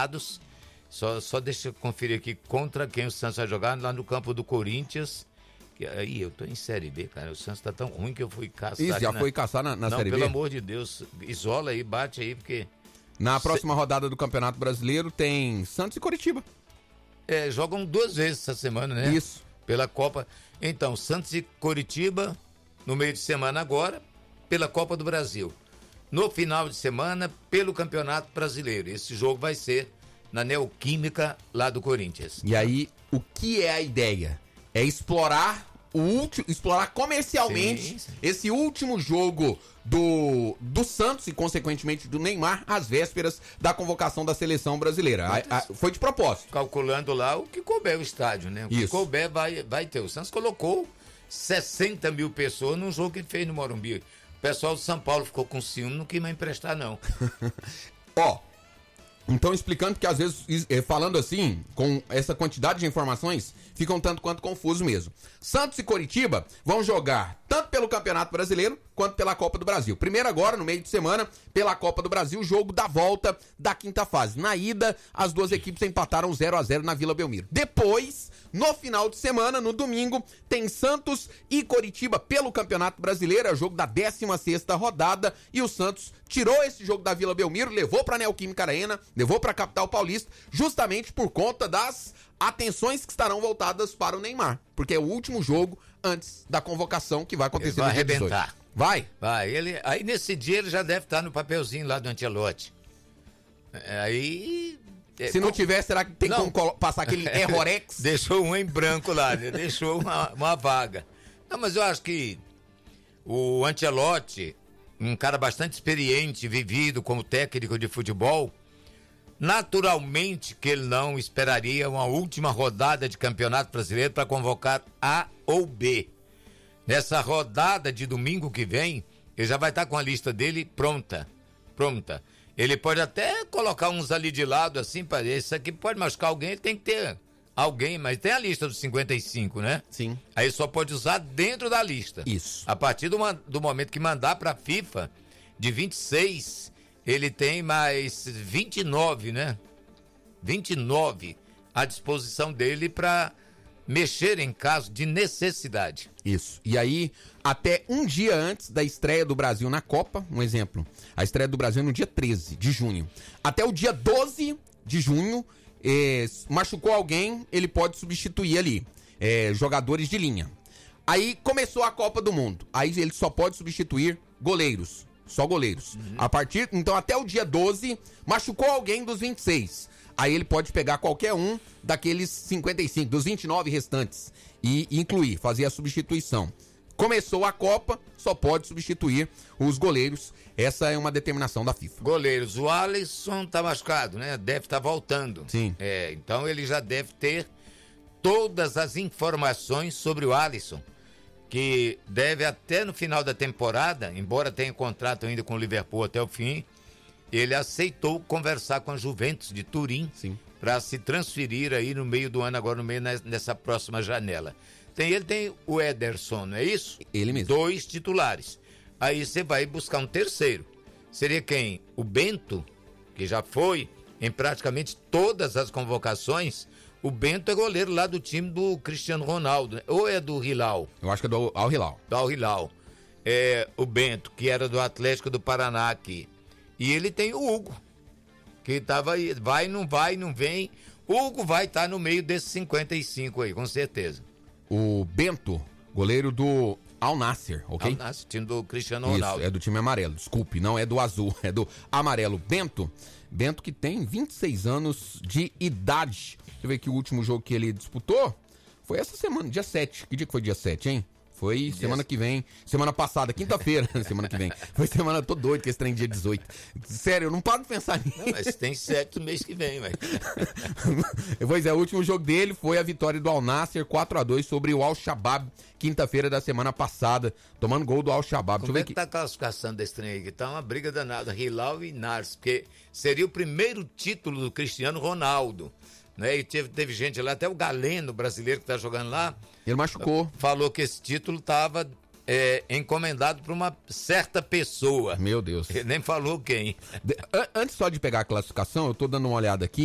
eliminados. Só deixa eu conferir aqui contra quem o Santos vai jogar, lá no campo do Corinthians. Aí eu tô em Série B, cara. O Santos tá tão ruim que eu fui caçar. Isso, já foi caçar na Série B? Não, pelo amor de Deus, isola aí, bate aí, porque... Na próxima rodada do Campeonato Brasileiro tem Santos e Coritiba. Jogam 2 vezes essa semana, né? Isso. Pela Copa. Então, Santos e Coritiba no meio de semana agora, pela Copa do Brasil. No final de semana, pelo Campeonato Brasileiro. Esse jogo vai ser na Neoquímica, lá do Corinthians. E aí, o que é a ideia? É explorar comercialmente esse último jogo do Santos e, consequentemente, do Neymar, às vésperas da convocação da seleção brasileira. Foi de propósito. Calculando lá o que couber o estádio, né? O que couber vai ter. O Santos colocou 60 mil pessoas num jogo que ele fez no Morumbi. O pessoal do São Paulo ficou com ciúme, não quis mais emprestar, não. Então, explicando que às vezes, falando assim, com essa quantidade de informações, fica um tanto quanto confuso mesmo. Santos e Coritiba vão jogar tanto pelo Campeonato Brasileiro quanto pela Copa do Brasil. Primeiro agora, no meio de semana, pela Copa do Brasil, o jogo da volta da quinta fase. Na ida, as duas equipes empataram 0-0 na Vila Belmiro. Depois, no final de semana, no domingo, tem Santos e Coritiba pelo Campeonato Brasileiro, é o jogo da 16ª rodada, e o Santos tirou esse jogo da Vila Belmiro, levou para a Neoquímica Arena, levou para a capital paulista, justamente por conta das atenções que estarão voltadas para o Neymar, porque é o último jogo antes da convocação que vai acontecer no dia 18. Vai? Vai. Aí nesse dia ele já deve estar no papelzinho lá do Ancelotti. Aí... Se não tiver, será que tem como passar aquele Errorex? Deixou um em branco lá, né? Deixou uma vaga. Não, mas eu acho que o Ancelotti, um cara bastante experiente, vivido como técnico de futebol, naturalmente que ele não esperaria uma última rodada de Campeonato Brasileiro para convocar A ou B. Nessa rodada de domingo que vem, ele já vai estar com a lista dele pronta. Ele pode até colocar uns ali de lado, assim, para isso aqui pode machucar alguém, ele tem que ter alguém, mas tem a lista dos 55, né? Sim. Aí só pode usar dentro da lista. Isso. A partir do momento que mandar para a FIFA, de 26, ele tem mais 29, né? 29 à disposição dele para mexer em caso de necessidade. Isso. E aí, até um dia antes da estreia do Brasil na Copa, um exemplo, a estreia do Brasil é no dia 13 de junho. Até o dia 12 de junho, machucou alguém, ele pode substituir ali, jogadores de linha. Aí começou a Copa do Mundo, aí ele só pode substituir goleiros, só goleiros. Então até o dia 12, machucou alguém dos 26. Aí ele pode pegar qualquer um daqueles 55, dos 29 restantes, e incluir, fazer a substituição. Começou a Copa, só pode substituir os goleiros. Essa é uma determinação da FIFA. Goleiros, o Alisson tá machucado, né? Deve estar voltando. Sim. Então ele já deve ter todas as informações sobre o Alisson, que deve até no final da temporada, embora tenha contrato ainda com o Liverpool até o fim, ele aceitou conversar com a Juventus de Turim para se transferir aí no meio do ano, agora nessa próxima janela. Ele tem o Ederson, não é isso? Ele mesmo. 2 titulares. Aí você vai buscar um terceiro. Seria quem? O Bento, que já foi em praticamente todas as convocações. O Bento é goleiro lá do time do Cristiano Ronaldo, né? Ou é do Hilal? Eu acho que é do Al Hilal. Do Al Hilal. O Bento, que era do Atlético do Paraná aqui. E ele tem o Hugo, que estava aí, não vem. O Hugo vai estar no meio desses 55 aí, com certeza. O Bento, goleiro do Al Nassr, ok? Al Nassr, time do Cristiano Ronaldo. Isso, é do time amarelo, desculpe, não é do azul, é do amarelo. Bento que tem 26 anos de idade. Deixa eu ver que o último jogo que ele disputou foi essa semana, dia 7. Que dia que foi dia 7, hein? Foi semana que vem, semana passada, quinta-feira, semana que vem. Foi semana, tô doido que esse trem dia 18. Sério, eu não paro de pensar nisso. Não, mas tem 7 no mês que vem, velho. Pois é, o último jogo dele foi a vitória do Al Nassr 4-2 sobre o Al Shabab, quinta-feira da semana passada, tomando gol do Al Shabab. Como é que tá a classificação desse trem aí? Que tá uma briga danada, Hilal e Nassr, porque seria o primeiro título do Cristiano Ronaldo. Né? E teve gente lá, até o Galeno brasileiro que tá jogando lá. Ele machucou. Falou que esse título estava encomendado para uma certa pessoa. Meu Deus. Ele nem falou quem. Antes só de pegar a classificação, eu tô dando uma olhada aqui.